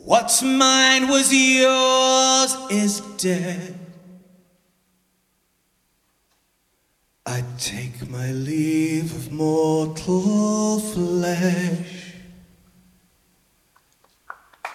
What's mine was yours is dead. I take my leave of mortal flesh.